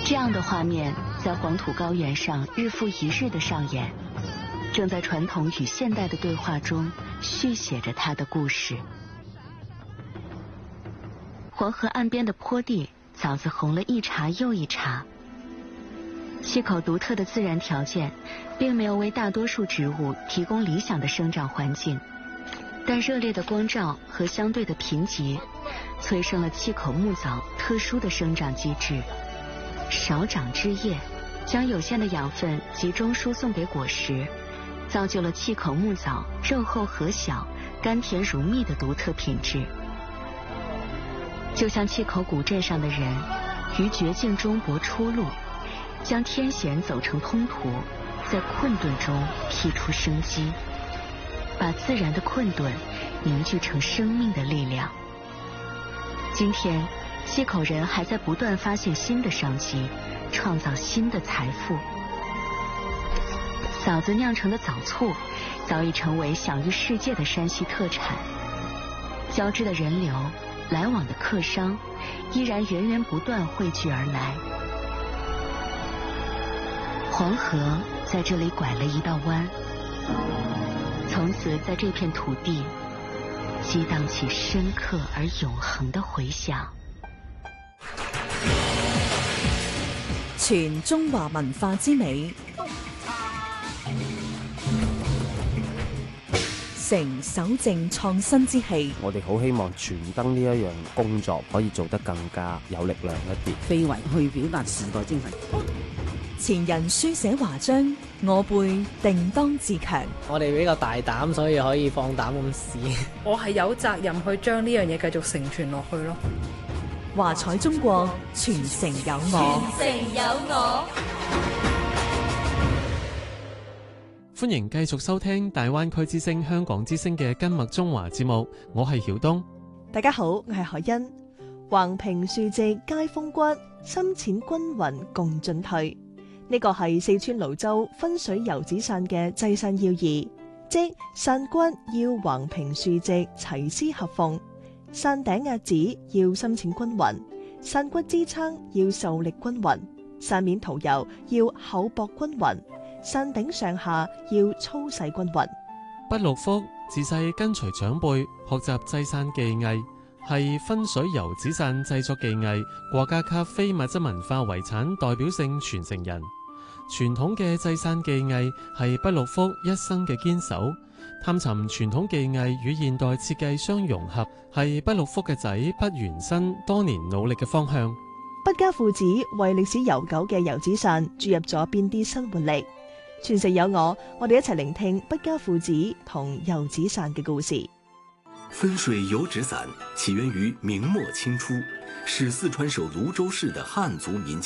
这样的画面在黄土高原上日复一日的上演，正在传统与现代的对话中续写着它的故事。黄河岸边的坡地枣子红了一茬又一茬。溪口独特的自然条件并没有为大多数植物提供理想的生长环境，但热烈的光照和相对的贫瘠催生了气口木枣特殊的生长机制。少长枝叶将有限的养分集中输送给果实，造就了气口木枣肉厚核小、甘甜如蜜的独特品质。就像气口古镇上的人于绝境中搏出路，将天险走成通途，在困顿中辟出生机，把自然的困顿凝聚成生命的力量。今天溪口人还在不断发现新的商机，创造新的财富。枣子酿成的枣醋早已成为享誉世界的山西特产。交织的人流，来往的客商，依然源源不断汇聚而来。黄河在这里拐了一道弯，从此在这片土地激荡起深刻而永恒的回响。 全中華文化之美，成守正創新之氣。 我哋好希望傳燈呢一樣工作可以做得更加有力量一啲， 非遺去表達時代精神。 前人書寫華章，我輩定當自強。 我哋比較大膽，所以可以放膽咁試。 我係有責任去將呢樣嘢繼續承傳落去咯。 華彩中國，傳承有我。 傳承有我。 歡迎繼續收聽大灣區之聲香港之聲嘅根脈中華節目，我係曉東。 大家好，我係海欣。橫平豎直皆風骨，深淺均勻共進退。呢個係四川瀘州分水油紙傘嘅祭傘要義，即傘骨要橫平豎直齊絲合縫，傘頂壓紙要深淺均勻，傘骨支撐要受力均勻，傘面塗油要厚薄均勻，傘頂上下要粗細均勻。 畢陸福自細跟隨長輩學習祭傘技藝，係分水油紙傘製作技藝國家級非物質文化遺產代表性傳承人。傳統嘅祭傘技藝係畢陸福一生嘅堅守，探尋傳統技藝與現代設計相融合，係畢陸福嘅仔畢元新多年努力嘅方向。 畢家父子為歷史悠久嘅油紙傘注入咗邊啲新活力？傳承有我哋一齊聆聽畢家父子同油紙傘嘅故事。 分水油紙傘起源於明末清初，是四川省泸州市的漢族民間